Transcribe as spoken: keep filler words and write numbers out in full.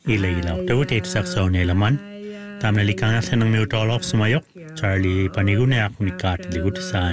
ila ila tawu te sakso ne laman tamna likanga senang mi utolok sumayok Charlie panigune aku nikat ligut sa